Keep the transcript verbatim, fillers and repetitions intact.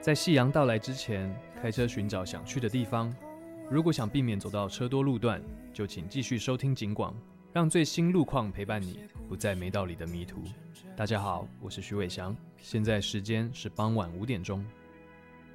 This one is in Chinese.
在夕阳到来之前，开车寻找想去的地方。如果想避免走到车多路段，就请继续收听警广，让最新路况陪伴你，不在没道理的迷途。大家好，我是徐伟翔，现在时间是傍晚五点钟。